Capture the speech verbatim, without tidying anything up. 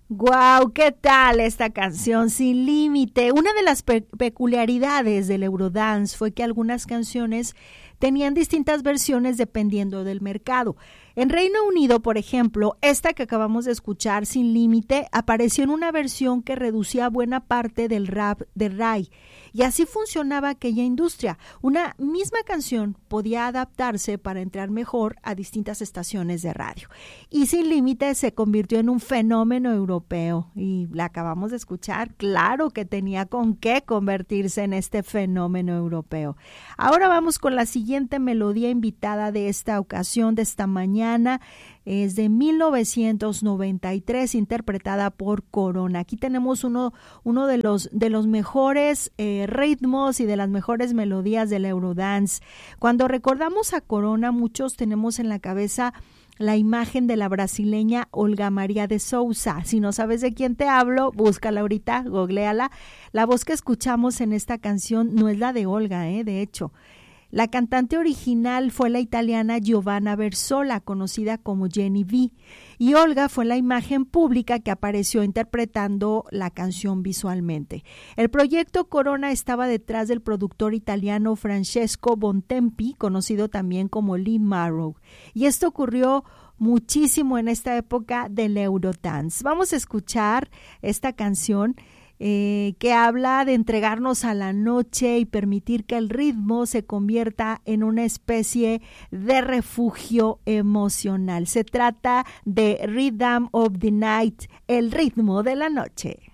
Guau, ¿qué tal esta canción Sin Límite? Una de las pe- peculiaridades del Eurodance fue que algunas canciones tenían distintas versiones dependiendo del mercado. En Reino Unido, por ejemplo, esta que acabamos de escuchar, Sin Límite, apareció en una versión que reducía buena parte del rap de Ray. Y así funcionaba aquella industria. Una misma canción podía adaptarse para entrar mejor a distintas estaciones de radio. Y Sin Límite se convirtió en un fenómeno europeo. Y la acabamos de escuchar, claro que tenía con qué convertirse en este fenómeno europeo. Ahora vamos con la siguiente melodía invitada de esta ocasión, de esta mañana. Es de mil novecientos noventa y tres, interpretada por Corona. Aquí tenemos uno, uno de los, de los mejores eh, ritmos y de las mejores melodías del Eurodance. Cuando recordamos a Corona, muchos tenemos en la cabeza la imagen de la brasileña Olga María de Souza. Si no sabes de quién te hablo, búscala ahorita, googléala. La voz que escuchamos en esta canción no es la de Olga, eh, de hecho. La cantante original fue la italiana Giovanna Versola, conocida como Jenny V, y Olga fue la imagen pública que apareció interpretando la canción visualmente. El proyecto Corona estaba detrás del productor italiano Francesco Bontempi, conocido también como Lee Marrow, y esto ocurrió muchísimo en esta época del Eurodance. Vamos a escuchar esta canción Eh, que habla de entregarnos a la noche y permitir que el ritmo se convierta en una especie de refugio emocional. Se trata de Rhythm of the Night, el ritmo de la noche.